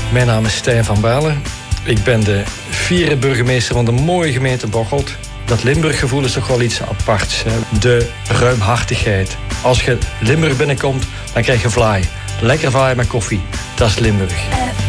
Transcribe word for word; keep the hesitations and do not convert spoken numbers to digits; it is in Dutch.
Mijn naam is Stijn van Balen. Ik ben de vierde burgemeester van de mooie gemeente Bocholt. Dat Limburggevoel is toch wel iets aparts. Hè? De ruimhartigheid. Als je Limburg binnenkomt, dan krijg je vlaai. Lekker vlaai met koffie. Dat is Limburg.